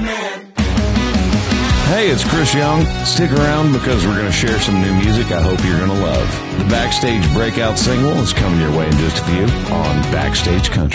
Hey, it's Chris Young. Stick around because we're going to share some new music I hope you're going to love. The Backstage breakout single is coming your way in just a few on Backstage Country.